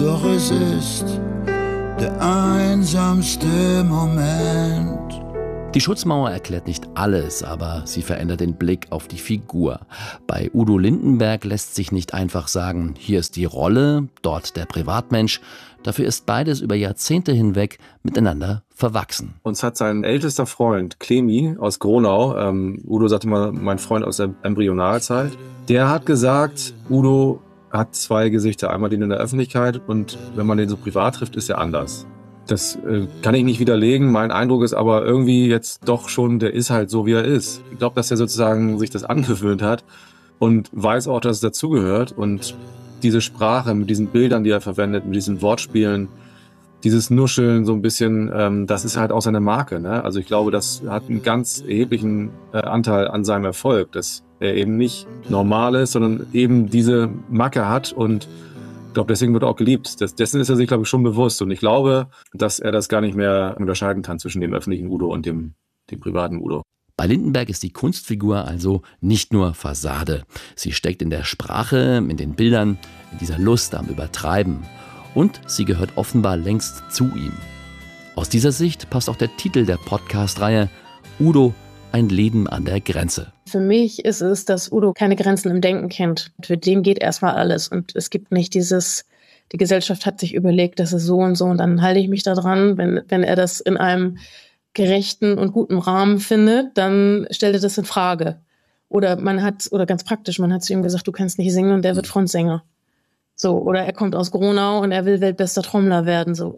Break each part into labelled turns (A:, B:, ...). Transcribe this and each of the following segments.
A: doch es ist der einsamste Moment.
B: Die Schutzmauer erklärt nicht alles, aber sie verändert den Blick auf die Figur. Bei Udo Lindenberg lässt sich nicht einfach sagen, hier ist die Rolle, dort der Privatmensch. Dafür ist beides über Jahrzehnte hinweg miteinander verwachsen.
C: Uns hat sein ältester Freund, Clemi aus Gronau, Udo sagte mal, mein Freund aus der Embryonalzeit, der hat gesagt, Udo hat zwei Gesichter, einmal den in der Öffentlichkeit und wenn man den so privat trifft, ist er anders. Das kann ich nicht widerlegen. Mein Eindruck ist aber irgendwie jetzt doch schon, der ist halt so, wie er ist. Ich glaube, dass er sozusagen sich das angewöhnt hat und weiß auch, dass es dazugehört. Und diese Sprache mit diesen Bildern, die er verwendet, mit diesen Wortspielen, dieses Nuscheln so ein bisschen, das ist halt auch seine Marke, ne? Also ich glaube, das hat einen ganz erheblichen Anteil an seinem Erfolg, dass er eben nicht normal ist, sondern eben diese Macke hat und ich glaube, deswegen wird er auch geliebt. Dessen ist er sich, glaube ich, schon bewusst. Und ich glaube, dass er das gar nicht mehr unterscheiden kann zwischen dem öffentlichen Udo und dem privaten Udo.
B: Bei Lindenberg ist die Kunstfigur also nicht nur Fassade. Sie steckt in der Sprache, in den Bildern, in dieser Lust am Übertreiben. Und sie gehört offenbar längst zu ihm. Aus dieser Sicht passt auch der Titel der Podcast-Reihe Udo, ein Leben an der Grenze.
D: Für mich ist es, dass Udo keine Grenzen im Denken kennt. Für den geht erstmal alles. Und es gibt nicht die Gesellschaft hat sich überlegt, das ist so und so und dann halte ich mich da dran. Wenn er das in einem gerechten und guten Rahmen findet, dann stellt er das in Frage. Oder ganz praktisch, man hat zu ihm gesagt, du kannst nicht singen und der wird Frontsänger. So, oder er kommt aus Gronau und er will weltbester Trommler werden. So,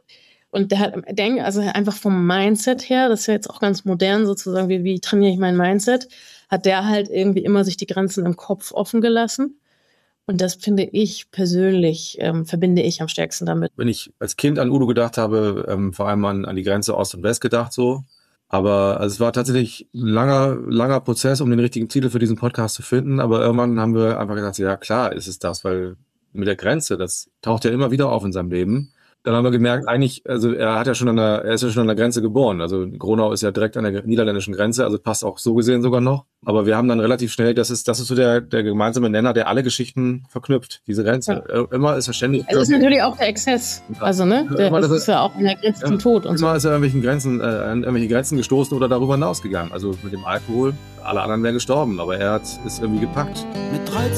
D: und der hat, einfach vom Mindset her, das ist ja jetzt auch ganz modern sozusagen, wie trainiere ich mein Mindset, hat der halt irgendwie immer sich die Grenzen im Kopf offen gelassen. Und das finde ich persönlich, verbinde ich am stärksten damit.
C: Wenn ich als Kind an Udo gedacht habe, vor allem an die Grenze Ost und West gedacht so. Aber es war tatsächlich ein langer Prozess, um den richtigen Titel für diesen Podcast zu finden. Aber irgendwann haben wir einfach gesagt, ja klar ist es das, weil mit der Grenze, das taucht ja immer wieder auf in seinem Leben. Dann haben wir gemerkt, eigentlich, also er ist ja schon an der Grenze geboren. Also Gronau ist ja direkt an der niederländischen Grenze, also passt auch so gesehen sogar noch. Aber wir haben dann relativ schnell, das ist so der gemeinsame Nenner, der alle Geschichten verknüpft, diese Grenze. Ja. Immer ist er ständig.
D: Es ist natürlich auch der Exzess. Also, ne? Das ist ja auch in der Grenze zum Tod und so.
C: Immer ist er an irgendwelche Grenzen gestoßen oder darüber hinausgegangen. Also mit dem Alkohol, alle anderen wären gestorben, aber er ist irgendwie gepackt.
A: Mit 13